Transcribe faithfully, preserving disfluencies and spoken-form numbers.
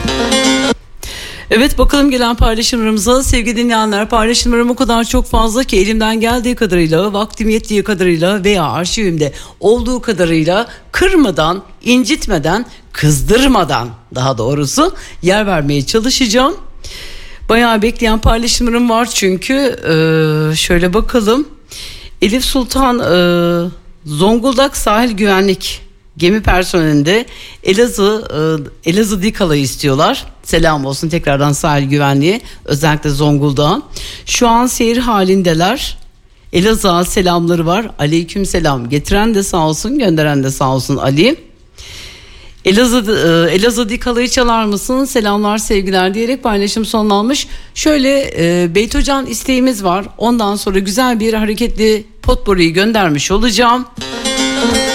Evet, bakalım gelen paylaşımlarımıza. Sevgili dinleyenler, paylaşımlarım o kadar çok fazla ki elimden geldiği kadarıyla, vaktim yettiği kadarıyla veya arşivimde olduğu kadarıyla kırmadan, incitmeden, kızdırmadan daha doğrusu yer vermeye çalışacağım. Bayağı bekleyen paylaşımlarım var çünkü. Ee, şöyle bakalım. Elif Sultan e, Zonguldak Sahil Güvenlik Gemi personelinde Elazığ e, Elazığ Dikalı'yı istiyorlar. Selam olsun tekrardan sahil güvenliği, özellikle Zonguldak'a. Şu an seyir halindeler. Elazığ'a selamları var. Aleyküm selam. Getiren de sağ olsun, gönderen de sağ olsun Ali. Elazığ, Elazığ Dikalı'yı çalar mısın? Selamlar, sevgiler diyerek paylaşım sonlanmış. Şöyle e, Beyt Hocam isteğimiz var. Ondan sonra güzel bir hareketli potpourri'yi göndermiş olacağım.